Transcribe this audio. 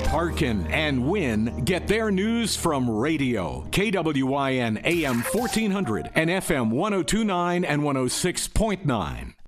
Hearken and Win get their news from radio. KWIN AM 1400 and FM 1029 and 106.9.